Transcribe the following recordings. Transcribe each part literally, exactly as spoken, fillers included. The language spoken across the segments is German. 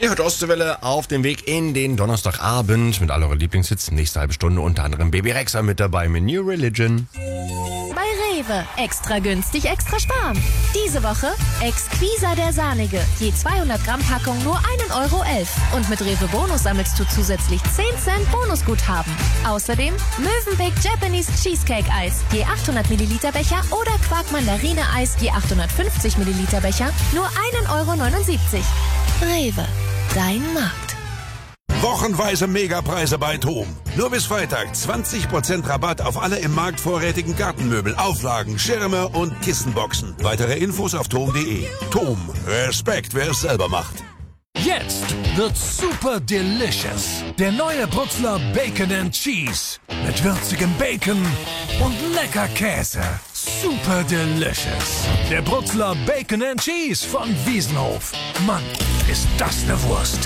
Ihr hört Ostseewelle auf dem Weg in den Donnerstagabend mit all euren Lieblingshits. Nächste halbe Stunde unter anderem Baby Rexha mit dabei mit New Religion. Bei Rewe. Extra günstig, extra sparen. Diese Woche Exquisa der Sahnige. Je zweihundert Gramm Packung nur ein Euro elf. Und mit Rewe Bonus sammelst du zusätzlich zehn Cent Bonusguthaben. Außerdem Mövenpick Japanese Cheesecake Eis. Je achthundert Milliliter Becher oder Quark Mandarine Eis. Je achthundertfünfzig Milliliter Becher. Nur ein Euro neunundsiebzig. Rewe. Dein Markt. Wochenweise Megapreise bei TOM. Nur bis Freitag zwanzig Prozent Rabatt auf alle im Markt vorrätigen Gartenmöbel, Auflagen, Schirme und Kissenboxen. Weitere Infos auf tom punkt de. TOM. Respekt, wer es selber macht. Jetzt wird super delicious. Der neue Bruxler Bacon and Cheese. Mit würzigem Bacon und lecker Käse. Super delicious. Der Bruxler Bacon and Cheese von Wiesenhof. Mann, ist das eine Wurst.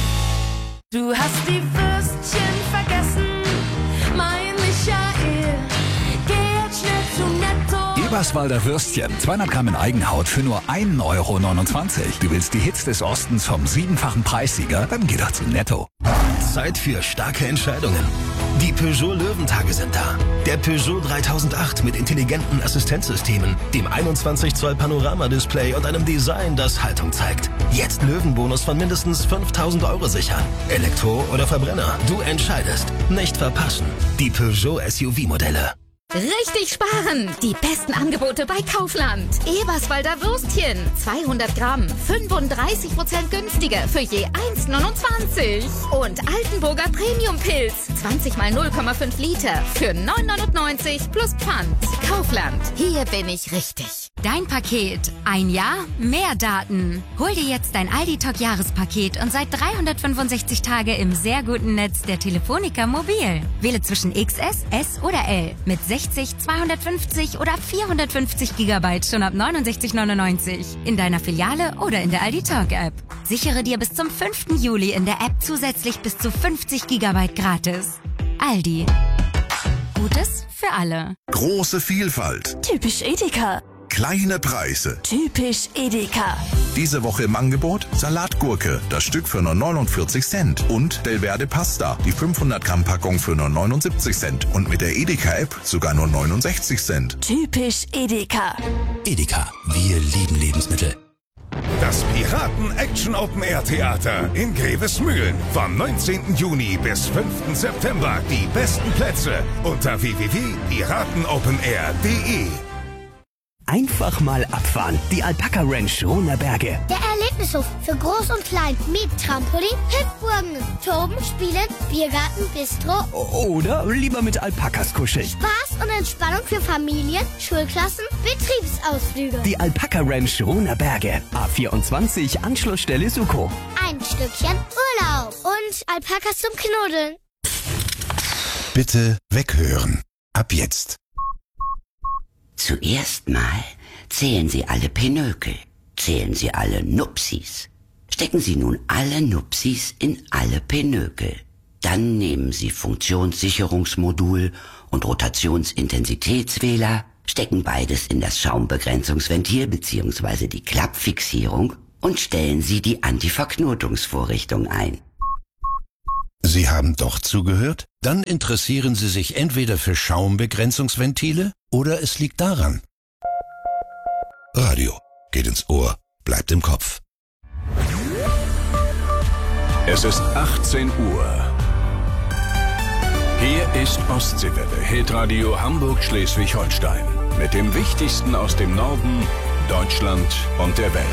Du hast die Würstchen vergessen, mein Michael. Geh jetzt schnell zu Netto. Eberswalder Würstchen, zweihundert Gramm in Eigenhaut für nur ein Euro neunundzwanzig. Du willst die Hits des Ostens vom siebenfachen Preissieger? Dann geh doch zu Netto. Zeit für starke Entscheidungen. Die Peugeot Löwentage sind da. Der Peugeot dreitausendacht mit intelligenten Assistenzsystemen, dem einundzwanzig Zoll Panoramadisplay und einem Design, das Haltung zeigt. Jetzt Löwenbonus von mindestens fünftausend Euro sichern. Elektro oder Verbrenner, du entscheidest. Nicht verpassen. Die Peugeot S U V-Modelle. Richtig sparen! Die besten Angebote bei Kaufland. Eberswalder Würstchen. zweihundert Gramm. fünfunddreißig Prozent günstiger für je eins neunundzwanzig. Und Altenburger Premium-Pilz. zwanzig mal null Komma fünf Liter für neun neunundneunzig plus Pfand. Kaufland. Hier bin ich richtig. Dein Paket. Ein Jahr, mehr Daten. Hol dir jetzt dein Aldi-Talk-Jahrespaket und seit dreihundertfünfundsechzig Tage im sehr guten Netz der Telefonica Mobil. Wähle zwischen X S, S oder L mit sechzig, zweihundertfünfzig oder vierhundertfünfzig Gigabyte schon ab neunundsechzig neunundneunzig. In deiner Filiale oder in der Aldi-Talk-App. Sichere dir bis zum fünften Juli in der App zusätzlich bis zu fünfzig Gigabyte gratis. Aldi. Gutes für alle. Große Vielfalt. Typisch Edeka. Kleine Preise. Typisch Edeka. Diese Woche im Angebot Salatgurke, das Stück für nur neunundvierzig Cent. Und Delverde Pasta, die fünfhundert Gramm Packung für nur neunundsiebzig Cent. Und mit der Edeka-App sogar nur neunundsechzig Cent. Typisch Edeka. Edeka, wir lieben Lebensmittel. Das Piraten-Action-Open-Air-Theater in Grevesmühlen. Vom neunzehnten Juni bis fünften September. Die besten Plätze unter w w w punkt piratenopenair punkt de. Einfach mal abfahren. Die Alpaka Ranch Rohnerberge. Der Erlebnishof für Groß und Klein mit Trampolin, Hüpfburgen, Toben, Spielen, Biergarten, Bistro. Oder lieber mit Alpakas kuscheln. Spaß und Entspannung für Familien, Schulklassen, Betriebsausflüge. Die Alpaka Ranch Rohnerberge. A vierundzwanzig, Anschlussstelle Suko. Ein Stückchen Urlaub und Alpakas zum Knuddeln. Bitte weghören. Ab jetzt. Zuerst mal zählen Sie alle Pinökel, zählen Sie alle Nupsis. Stecken Sie nun alle Nupsis in alle Pinökel. Dann nehmen Sie Funktionssicherungsmodul und Rotationsintensitätswähler, stecken beides in das Schaumbegrenzungsventil bzw. die Klappfixierung und stellen Sie die Antiverknotungsvorrichtung ein. Sie haben doch zugehört? Dann interessieren Sie sich entweder für Schaumbegrenzungsventile oder es liegt daran. Radio geht ins Ohr, bleibt im Kopf. Es ist achtzehn Uhr. Hier ist Ostseewelle, Hitradio Hamburg-Schleswig-Holstein. Mit dem Wichtigsten aus dem Norden, Deutschland und der Welt.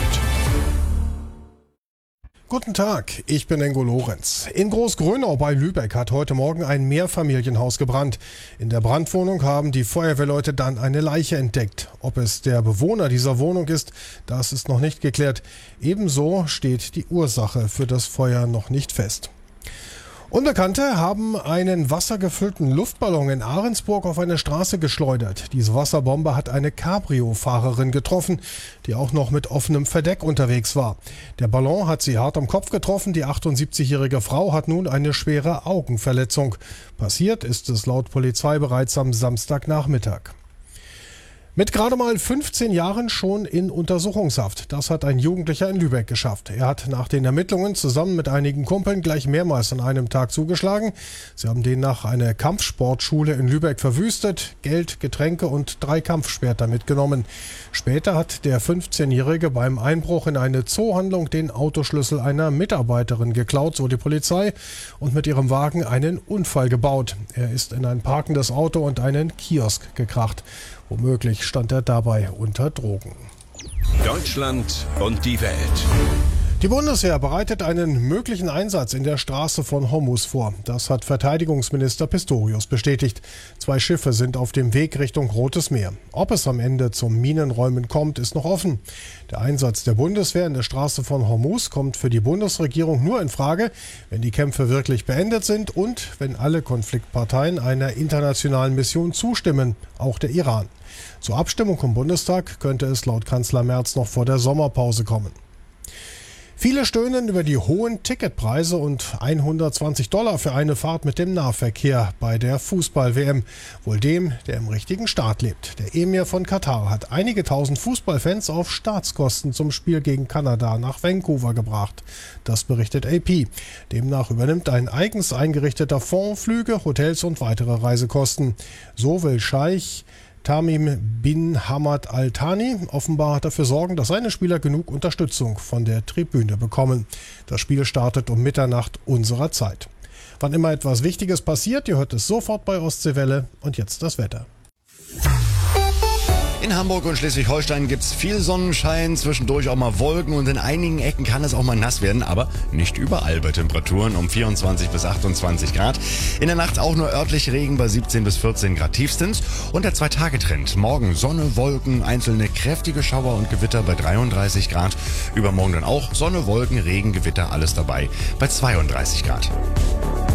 Guten Tag, ich bin Ingo Lorenz. In Großgrönau bei Lübeck hat heute Morgen ein Mehrfamilienhaus gebrannt. In der Brandwohnung haben die Feuerwehrleute dann eine Leiche entdeckt. Ob es der Bewohner dieser Wohnung ist, das ist noch nicht geklärt. Ebenso steht die Ursache für das Feuer noch nicht fest. Unbekannte haben einen wassergefüllten Luftballon in Ahrensburg auf eine Straße geschleudert. Diese Wasserbombe hat eine Cabrio-Fahrerin getroffen, die auch noch mit offenem Verdeck unterwegs war. Der Ballon hat sie hart am Kopf getroffen. Die achtundsiebzigjährige Frau hat nun eine schwere Augenverletzung. Passiert ist es laut Polizei bereits am Samstagnachmittag. Mit gerade mal fünfzehn Jahren schon in Untersuchungshaft. Das hat ein Jugendlicher in Lübeck geschafft. Er hat nach den Ermittlungen zusammen mit einigen Kumpeln gleich mehrmals an einem Tag zugeschlagen. Sie haben demnach eine Kampfsportschule in Lübeck verwüstet, Geld, Getränke und drei Kampfschwerter mitgenommen. Später hat der fünfzehnjährige beim Einbruch in eine Zoohandlung den Autoschlüssel einer Mitarbeiterin geklaut, so die Polizei, und mit ihrem Wagen einen Unfall gebaut. Er ist in ein parkendes Auto und einen Kiosk gekracht. Womöglich stand er dabei unter Drogen. Deutschland und die Welt. Die Bundeswehr bereitet einen möglichen Einsatz in der Straße von Hormuz vor. Das hat Verteidigungsminister Pistorius bestätigt. Zwei Schiffe sind auf dem Weg Richtung Rotes Meer. Ob es am Ende zum Minenräumen kommt, ist noch offen. Der Einsatz der Bundeswehr in der Straße von Hormuz kommt für die Bundesregierung nur in Frage, wenn die Kämpfe wirklich beendet sind und wenn alle Konfliktparteien einer internationalen Mission zustimmen, auch der Iran. Zur Abstimmung im Bundestag könnte es laut Kanzler Merz noch vor der Sommerpause kommen. Viele stöhnen über die hohen Ticketpreise und hundertzwanzig Dollar für eine Fahrt mit dem Nahverkehr bei der Fußball-W M. Wohl dem, der im richtigen Staat lebt. Der Emir von Katar hat einige tausend Fußballfans auf Staatskosten zum Spiel gegen Kanada nach Vancouver gebracht. Das berichtet A P. Demnach übernimmt ein eigens eingerichteter Fonds Flüge, Hotels und weitere Reisekosten. So will Scheich Tamim bin Hamad Al Thani offenbar dafür sorgen, dass seine Spieler genug Unterstützung von der Tribüne bekommen. Das Spiel startet um Mitternacht unserer Zeit. Wann immer etwas Wichtiges passiert, ihr hört es sofort bei Ostseewelle. Und jetzt das Wetter. In Hamburg und Schleswig-Holstein gibt's viel Sonnenschein, zwischendurch auch mal Wolken und in einigen Ecken kann es auch mal nass werden, aber nicht überall bei Temperaturen um vierundzwanzig bis achtundzwanzig Grad. In der Nacht auch nur örtlich Regen bei siebzehn bis vierzehn Grad tiefstens und der Zwei-Tage-Trend. Morgen Sonne, Wolken, einzelne kräftige Schauer und Gewitter bei dreiunddreißig Grad. Übermorgen dann auch Sonne, Wolken, Regen, Gewitter, alles dabei bei zweiunddreißig Grad.